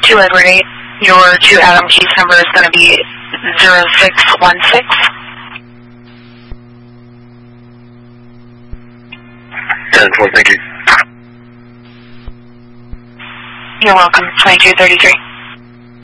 22 Edward 8. Your 2 Adam case number is going to be 0616. 10-4, thank you. You're welcome. 2233.